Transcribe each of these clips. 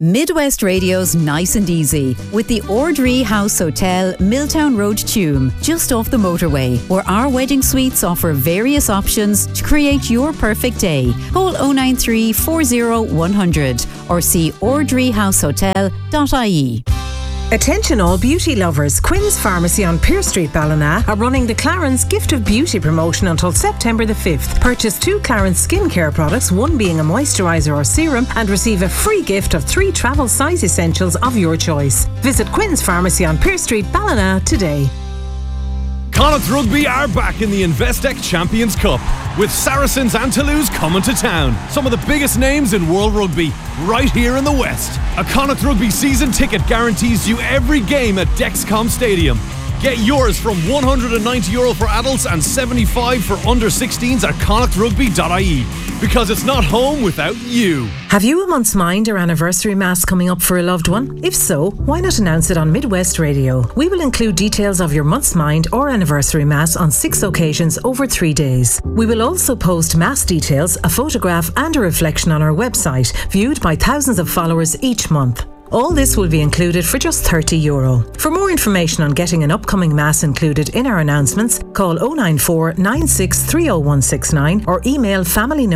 Midwest Radio's Nice and Easy with the Ordree House Hotel, Milltown Road, Tuam, just off the motorway, where our wedding suites offer various options to create your perfect day. Call 093 40 100 or see ordreehousehotel.ie. Attention all beauty lovers, Quinn's Pharmacy on Pearse Street, Ballina are running the Clarence Gift of Beauty promotion until September the 5th. Purchase 2 Clarence skincare products, one being a moisturiser or serum, and receive a free gift of 3 travel size essentials of your choice. Visit Quinn's Pharmacy on Pearse Street, Ballina today. Connacht Rugby are back in the Investec Champions Cup, with Saracens and Toulouse coming to town. Some of the biggest names in World Rugby, right here in the West. A Connacht Rugby season ticket guarantees you every game at Dexcom Stadium. Get yours from €190 for adults and $75 for under 16s at connachtrugby.ie. Because it's not home without you. Have you a month's mind or anniversary mass coming up for a loved one? If so, why not announce it on Midwest Radio? We will include details of your month's mind or anniversary mass on 6 occasions over 3 days. We will also post mass details, a photograph and a reflection on our website, viewed by thousands of followers each month. All this will be included for just €30. For more information on getting an upcoming mass included in our announcements, call 094 96 30169 or email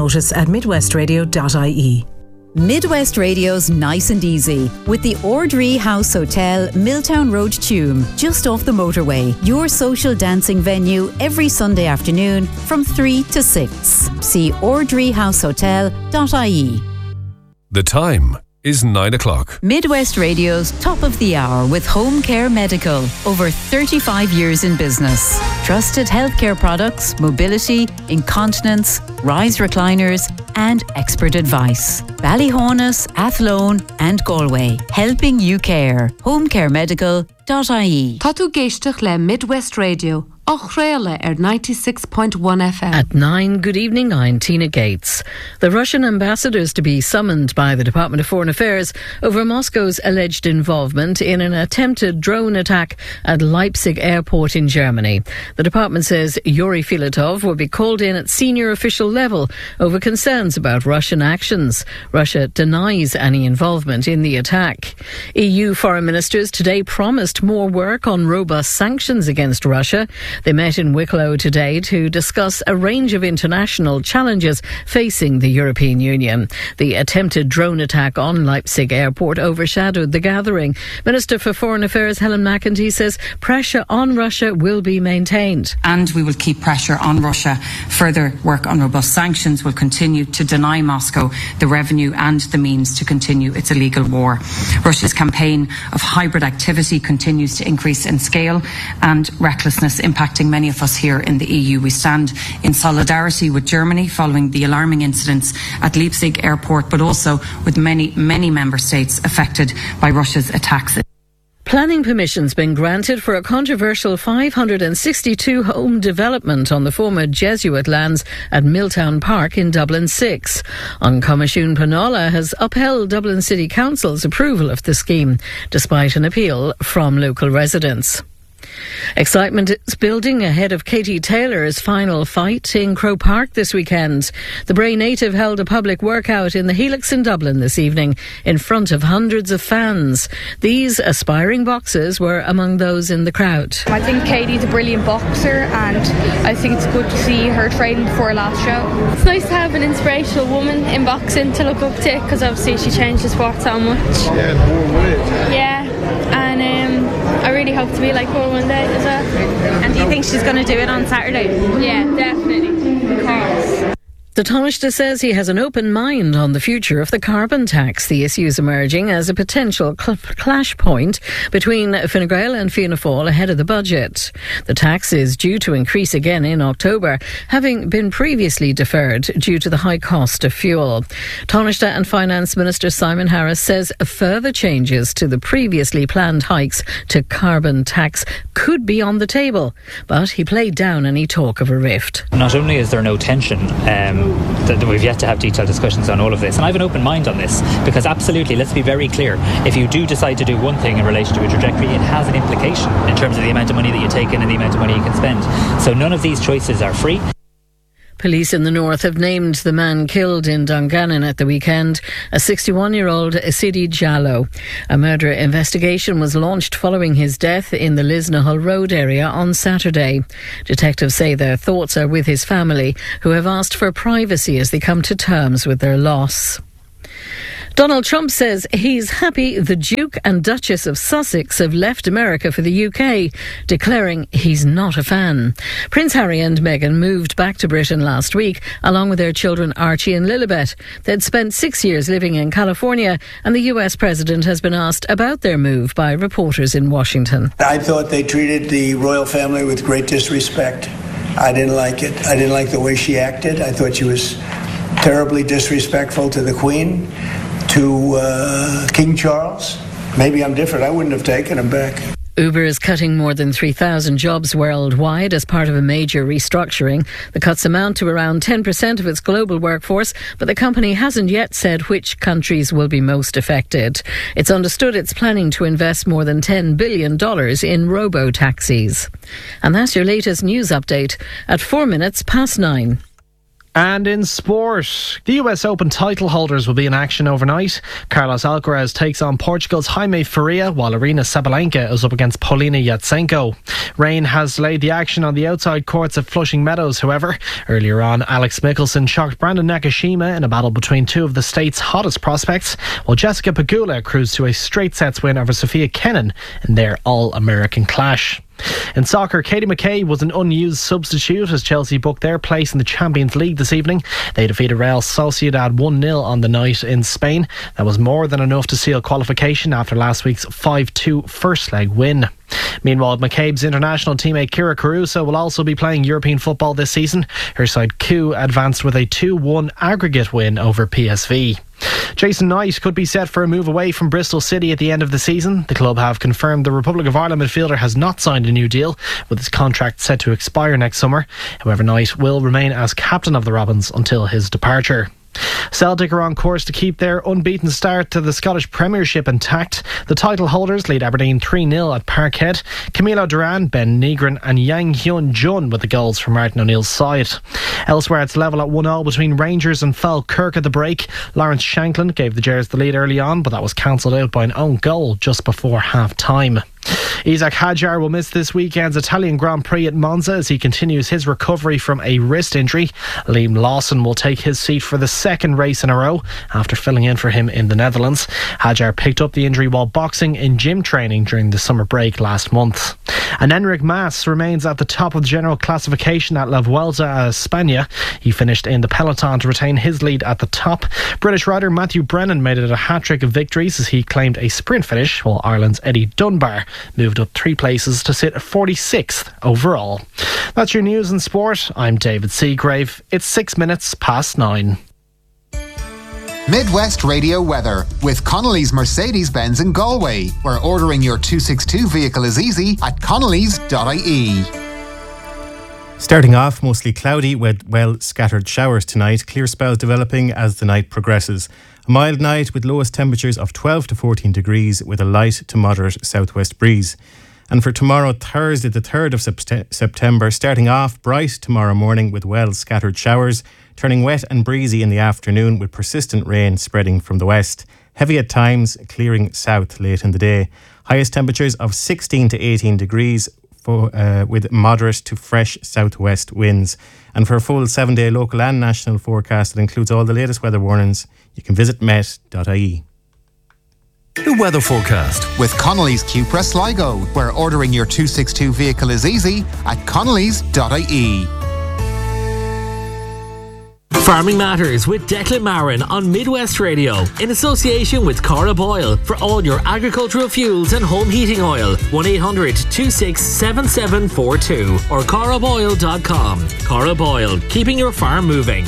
familynotice@midwestradio.ie. Midwest Radio's Nice and Easy with the Ordree House Hotel, Milltown Road, Tuam, just off the motorway. Your social dancing venue every Sunday afternoon from 3 to 6. See ordreehousehotel.ie. The time is 9 o'clock. Midwest Radio's Top of the Hour with Home Care Medical. Over 35 years in business. Trusted healthcare products, mobility, incontinence, rise recliners and expert advice. Ballyhonus, Athlone and Galway. Helping you care. homecaremedical.ie. Tá tú géisteach le Midwest Radio. Ochréile 96.1 FM. At 9, good evening, I'm Tina Gates. The Russian ambassadors to be summoned by the Department of Foreign Affairs over Moscow's alleged involvement in an attempted drone attack at Leipzig airport in Germany. The department says Yuri Filatov will be called in at senior official level over concerns about Russian actions. Russia denies any involvement in the attack. EU foreign ministers today promised more work on robust sanctions against Russia. They met in Wicklow today to discuss a range of international challenges facing the European Union. The attempted drone attack on Leipzig airport overshadowed the gathering. Minister for Foreign Affairs Helen McEntee says pressure on Russia will be maintained. And we will keep pressure on Russia. Further work on robust sanctions will continue to deny Moscow the revenue and the means to continue its illegal war. Russia's campaign of hybrid activity continues to increase in scale and recklessness impacting many of us here in the EU. We stand in solidarity with Germany following the alarming incidents at Leipzig airport, but also with many member states affected by Russia's attacks. Planning permission's been granted for a controversial 562 home development on the former Jesuit lands at Milltown Park in Dublin 6. An Comisiún Pleanála has upheld Dublin City Council's approval of the scheme, despite an appeal from local residents. Excitement is building ahead of Katie Taylor's final fight in Croke Park this weekend. The Bray native held a public workout in the Helix in Dublin this evening in front of hundreds of fans. These aspiring boxers were among those in the crowd. I think Katie's a brilliant boxer and I think it's good to see her training before her last show. It's nice to have an inspirational woman in boxing to look up to because obviously she changed the sport so much. Yeah, and I really hope to be like her one day as well. And do you think she's going to do it on Saturday? Yeah, definitely. Of course. The Taoiseach says he has an open mind on the future of the carbon tax. The issue is emerging as a potential clash point between Fine Gael and Fianna Fáil ahead of the budget. The tax is due to increase again in October, having been previously deferred due to the high cost of fuel. Taoiseach and Finance Minister Simon Harris says further changes to the previously planned hikes to carbon tax could be on the table, but he played down any talk of a rift. Not only is there no tension, that we've yet to have detailed discussions on all of this, and I have an open mind on this because absolutely, let's be very clear, if you do decide to do one thing in relation to a trajectory, it has an implication in terms of the amount of money that you take in and the amount of money you can spend. So none of these choices are free. Police in the north have named the man killed in Dungannon at the weekend, a 61-year-old Sidi Jallo. A murder investigation was launched following his death in the Lisnahull Road area on Saturday. Detectives say their thoughts are with his family, who have asked for privacy as they come to terms with their loss. Donald Trump says he's happy the Duke and Duchess of Sussex have left America for the UK, declaring he's not a fan. Prince Harry and Meghan moved back to Britain last week, along with their children Archie and Lilibet. They'd spent 6 years living in California, and the US president has been asked about their move by reporters in Washington. I thought they treated the royal family with great disrespect. I didn't like it. I didn't like the way she acted. I thought she was terribly disrespectful to the Queen, to King Charles. Maybe I'm different. I wouldn't have taken him back. Uber is cutting more than 3,000 jobs worldwide as part of a major restructuring. The cuts amount to around 10% of its global workforce, but the company hasn't yet said which countries will be most affected. It's understood it's planning to invest more than $10 billion in robo-taxis. And that's your latest news update at 9:04. And in sport, the US Open title holders will be in action overnight. Carlos Alcaraz takes on Portugal's Jaime Faria, while Aryna Sabalenka is up against Polina Yatsenko. Rain has delayed the action on the outside courts at Flushing Meadows, however. Earlier on, Alex Mickelson shocked Brandon Nakashima in a battle between two of the state's hottest prospects, while Jessica Pegula cruised to a straight sets win over Sophia Kenin in their All-American clash. In soccer, Katie McKay was an unused substitute as Chelsea booked their place in the Champions League this evening. They defeated Real Sociedad 1-0 on the night in Spain. That was more than enough to seal qualification after last week's 5-2 first leg win. Meanwhile, McCabe's international teammate Kira Caruso will also be playing European football this season. Her side Q advanced with a 2-1 aggregate win over PSV. Jason Knight could be set for a move away from Bristol City at the end of the season. The club have confirmed the Republic of Ireland midfielder has not signed a new deal, with his contract set to expire next summer. However, Knight will remain as captain of the Robins until his departure. Celtic are on course to keep their unbeaten start to the Scottish Premiership intact. The title holders lead Aberdeen 3-0 at Parkhead. Camilo Duran, Ben Nigren and Yang Hyun Jun with the goals from Martin O'Neill's side. Elsewhere, it's level at 1-1 between Rangers and Falkirk at the break. Lawrence Shanklin gave the Gers the lead early on, but that was cancelled out by an own goal just before half-time. Isaac Hadjar will miss this weekend's Italian Grand Prix at Monza as he continues his recovery from a wrist injury. Liam Lawson will take his seat for the second race in a row after filling in for him in the Netherlands. Hadjar picked up the injury while boxing in gym training during the summer break last month. And Enric Mas remains at the top of the general classification at La Vuelta a España. He finished in the peloton to retain his lead at the top. British rider Matthew Brennan made it a hat-trick of victories as he claimed a sprint finish, while Ireland's Eddie Dunbar moved up 3 places to sit 46th overall. That's your news and sport. I'm David Seagrave. It's 9:06. Midwest Radio weather with Connolly's Mercedes-Benz in Galway, where ordering your 262 vehicle is easy at connolly's.ie. Starting off, mostly cloudy with scattered showers tonight. Clear spells developing as the night progresses. A mild night with lowest temperatures of 12 to 14 degrees with a light to moderate southwest breeze. And for tomorrow, Thursday, the 3rd of September, starting off bright tomorrow morning with scattered showers, turning wet and breezy in the afternoon with persistent rain spreading from the west. Heavy at times, clearing south late in the day. Highest temperatures of 16 to 18 degrees with moderate to fresh southwest winds. And for a full 7-day local and national forecast that includes all the latest weather warnings, you can visit met.ie. The weather forecast with Connolly's Cupra Sligo, where ordering your 262 vehicle is easy at connolly's.ie. Farming Matters with Declan Marin on Midwest Radio in association with Corrib Oil for all your agricultural fuels and home heating oil. 1-800-267742 or corriboil.com. Corrib Oil, keeping your farm moving.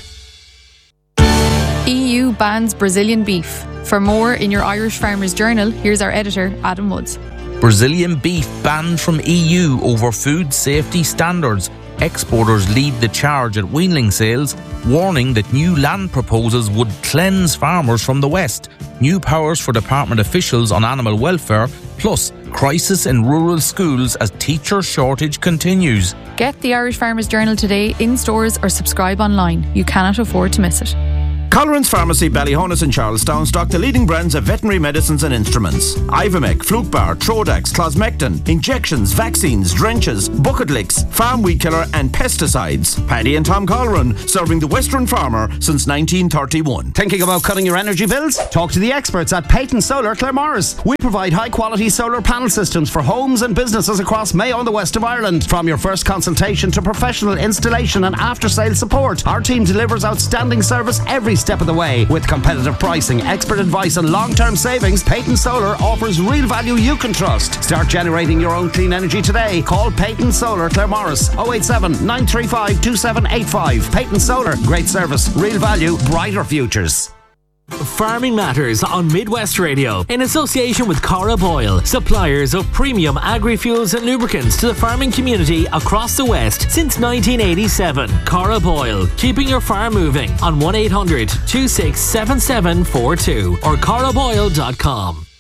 EU bans Brazilian beef. For more in your Irish Farmers Journal, here's our editor, Adam Woods. Brazilian beef banned from EU over food safety standards. Exporters lead the charge at weanling sales, warning that new land proposals would cleanse farmers from the West. New powers for department officials on animal welfare, plus crisis in rural schools as teacher shortage continues. Get the Irish Farmers Journal today in stores or subscribe online. You cannot afford to miss it. Colleran's Pharmacy, Ballyhonus and Charlestown stock the leading brands of veterinary medicines and instruments. Ivomec, Flukebar, Trodax, Closmectin, injections, vaccines, drenches, bucket licks, farm weed killer and pesticides. Paddy and Tom Colleran, serving the Western farmer since 1931. Thinking about cutting your energy bills? Talk to the experts at Peyton Solar Claremorris. We provide high quality solar panel systems for homes and businesses across Mayo and the west of Ireland. From your first consultation to professional installation and after sale support, our team delivers outstanding service every step of the way. With competitive pricing, expert advice and long-term savings, Peyton Solar offers real value you can trust. Start generating your own clean energy today. Call Peyton Solar Claremorris 087 935 2785. Peyton Solar, great service, real value, brighter futures. Farming Matters on Midwest Radio in association with Cara Boyle, suppliers of premium agri-fuels and lubricants to the farming community across the West since 1987. Cara Boyle, keeping your farm moving on 1-800-267742 or caraboyle.com.